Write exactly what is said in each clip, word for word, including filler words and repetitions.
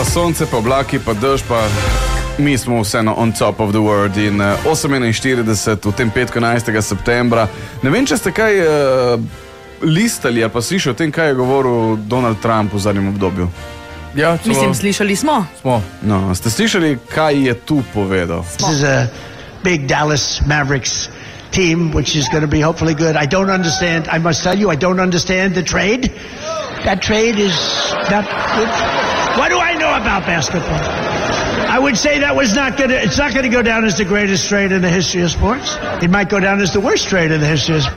pa sonce, pa oblaki, pa dež, pa mi smo vseeno on top of the world in oseminštirideset v tem petku enajstega septembra. Ne vem, če ste kaj uh, listali ali pa slišali o tem, kaj je govoril Donald Trump v zadnjem obdobju. Ja, celo... Mislim, slišali smo. Smo. No, ste slišali, kaj je tu povedal? This is a big Dallas Mavericks team, which is going to be hopefully good. I don't understand, I must tell you, I don't understand the trade. That trade is not good. What do I know about basketball? I would say that was not going to, it's not going to go down as the greatest trade in the history of sports. It might go down as the worst trade in the history of sports.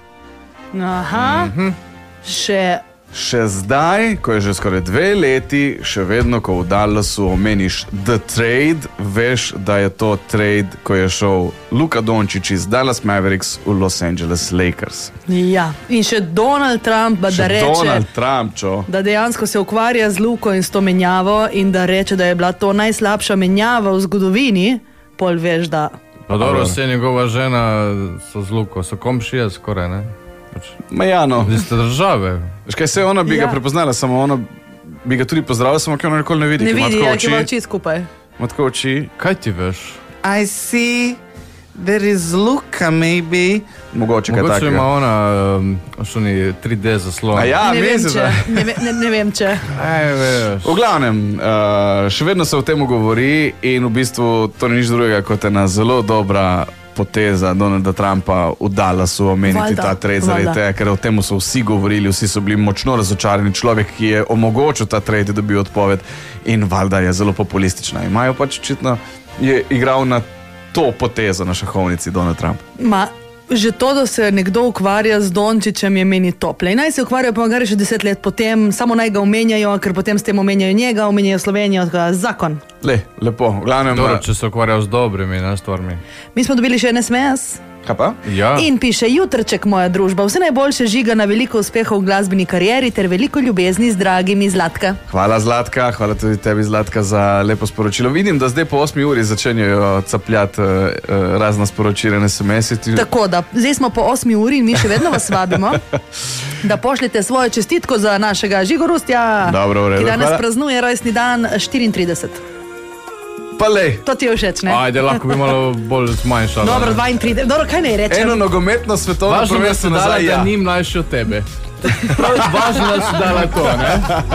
Aha, mm-hmm. Še... Še zdaj, ko je že skoraj dve leti, še vedno, ko v Dallasu omeniš The Trade, veš, da je to trade, ko je šel Luka Dončić iz Dallas Mavericks v Los Angeles Lakers. Ja, in še Donald Trump, da še reče, Donald Trump, čo? Da dejansko se ukvarja z Luko in s to menjavo in da reče, da je bila to najslabša menjava v zgodovini, pol veš, da... Pa dobro, vse njegova žena so z Luko, so komšije skoraj, ne? Ma ja, no. Zdaj ste države. Veš kaj, se ona bi ja. ga prepoznala, samo ona bi ga tudi pozdravila, samo kaj ona nikoli ne vidi. Ne vidi, ja, ki ima oči skupaj. Ima tako oči. Kaj ti veš? I see there is Luka, maybe. Mogoče kaj takega. Mogoče ima ona um, šoni tri D zaslon. A ja, ne vem, mesec, če. Ne, ne, ne vem, če. Aj, veš. V glavnem, uh, še vedno se o tem govori in v bistvu to ni nič drugega kot ena zelo dobra poteza Donalda Trumpa v Dallasu omeniti Valda, ta trade zaradi tega, ker o tem so vsi govorili, vsi so bili močno razočarani. Človek, ki je omogočil ta trade, da bi odpoved in valjda je zelo populistična. Imajo pač očitno, je igral na to potezo na šahovnici Donald Trump. Ma, že to, da se nekdo ukvarja z Dončićem, je meni tople. In naj se ukvarjajo pa magari še deset let potem, samo naj ga omenjajo, ker potem s tem omenjajo njega, omenjajo Slovenijo, zakon. Le, lepo. V glavnem, Dobro, če se ukvarjajo z dobrimi, ne, stvarmi. Mi smo dobili še en es em es. Kaj pa? Ja. In piše: Jutrček, moja družba, vse najboljše Žiga na veliko uspehov v glasbeni karieri ter veliko ljubezni z dragimi Zlatka. Hvala Zlatka, hvala tudi tebi Zlatka za lepo sporočilo. Vidim, da zdaj po osmi uri začenjajo capljati uh, razna sporočila na es em es. Tako da, zdaj smo po osmi uri in mi še vedno vas vabimo, da pošljete svojo čestitko za našega Žigorustja, Dobro, v redu, ki danes hvala. praznuje rojstni dan štiriintrideset. Pa lej. To ti je všeč, ne? Ajde, lahko bi malo bolj zmanjšala. Dobro, dvaintrideset. Dobro, kaj ne rečem? Eno nogometno svetovno Važno, da prvenstvo si dala, nazaj, da ja. ni mlajši od tebe. Prav važno, da si dala to, ne?